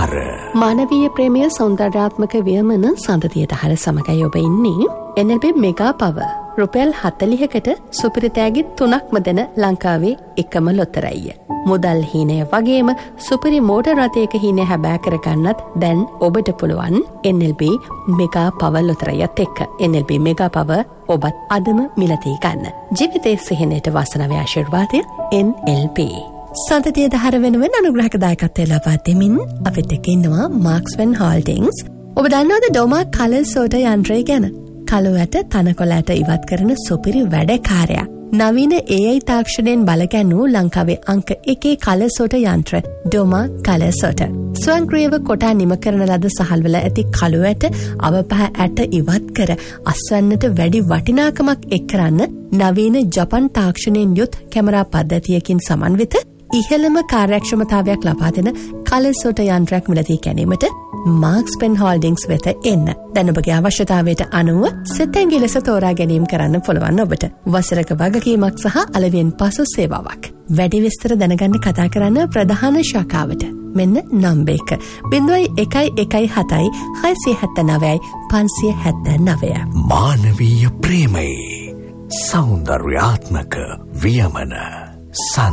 දහර. මානවීය ප්‍රේමය සෞන්දර්යාත්මක වියමන සඳතිය දහර සමගයි ඔබ ඉන්නේ. NLB මෙගා පව රුපියල් 40කට සුපිරි තෑගි 3ක්ම දෙන ලංකාවේ එකම ලොතරැයිය. මුදල් හීනය වගේම සුපිරි මෝටර් රථයක හීනය හැබෑ කරගන්නත් දැන් ඔබට පුළුවන් NLB මෙගා පව ලොතරැයියත් එක්ක. NLB මෙගා පව ඔබත් අදම මිලදී ගන්න. ජීවිතයේ සිහිනයට වාසනාවේ ආශිර්වාදය NLB. සඳතිය දහර වෙනුවෙන් අනුග්‍රහක දායකත්වය ලබා දෙමින් අපිත් එක්ක ඉන්නවා මාක්ස්වෙන් හෝල්ඩින්ග්ස්. ඔබ දන්නවද ඩෝමා කලර් සෝටර් යන්ත්‍රය ගැන? කළු ඇට තනකොළ ඇට ඉවත් කරන සුපිරි වැඩකාරයා. නවීන AI තාක්ෂණයෙන් බලගැන්වූ ලංකාවේ අංක 1 කලර් සෝටර් යන්ත්‍ර ඩෝමා කලර් සෝටර්. ස්වයංක්‍රීයව කොටා නිම කරන ලද සහල්වල ඇති කළු ඇට අවපහ ඇට ඉවත් කර අස්වැන්නට වැඩි වටිනාකමක් එක් කරන්න නවීන ජපන් තාක්ෂණයෙන් යුත් කැමරා පද්ධතියකින් සමන්විත ඉහළම කාර්යක්ෂමතාවයක් ලබා දෙන කලර් සෝටර් යන්ත්‍රයක් මිලදී ගැනීමට මාක්ස්පෙන් හෝල්ඩින්ග්ස් වෙත එන්න. දැන් ඔබගේ අවශ්‍යතාවයට අනුව සෙතැඟි ලෙස තෝරා ගැනීම කරන්න පුළුවන් ඔබට. වසරක වගකීමක් සහ අලෙවියෙන් පසු සේවාවක්. වැඩි විස්තර දැනගන්න කතා කරන්න ප්‍රධාන ශාඛාවට. මෙන්න නම්බර 0117 679 579. මානවීය ප්‍රේමයේ සෞන්දර්යාත්මක වියමන.